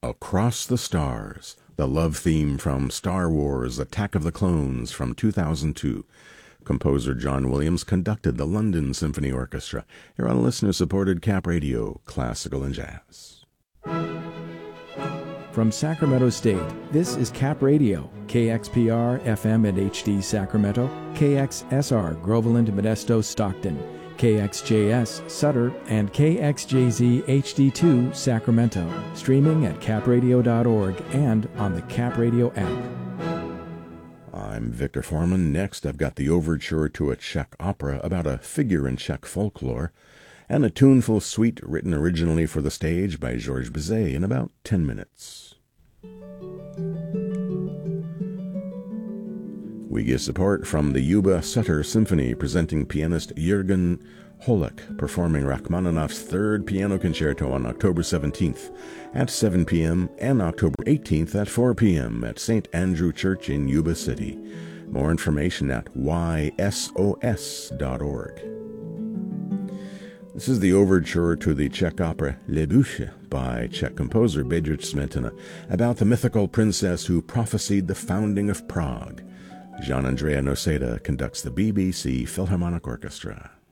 Across the Stars, the love theme from Star Wars Attack of the Clones from 2002. Composer John Williams conducted the London Symphony Orchestra. Here on listener-supported Cap Radio, Classical and Jazz. From Sacramento State, this is Cap Radio, KXPR FM and HD Sacramento, KXSR Groveland, Modesto, Stockton, KXJS Sutter, and KXJZ HD2 Sacramento, streaming at capradio.org and on the Cap Radio app. I'm Victor Foreman. Next, I've got the overture to a Czech opera about a figure in Czech folklore, and a tuneful suite written originally for the stage by Georges Bizet in about 10 minutes. We get support from the Yuba Sutter Symphony, presenting pianist Jürgen Holek performing Rachmaninoff's Third Piano Concerto on October 17th at 7 p.m. and October 18th at 4 p.m. at St. Andrew Church in Yuba City. More information at ysos.org. This is the overture to the Czech opera Les Bûches by Czech composer Bedřich Smetana, about the mythical princess who prophesied the founding of Prague. Gian Andrea Noseda conducts the BBC Philharmonic Orchestra.